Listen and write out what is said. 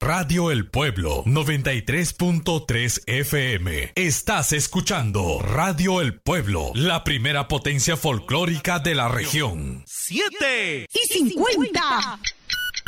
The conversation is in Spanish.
Radio El Pueblo 93.3 FM. Estás escuchando Radio El Pueblo, la primera potencia folclórica de la región. 7 y 50.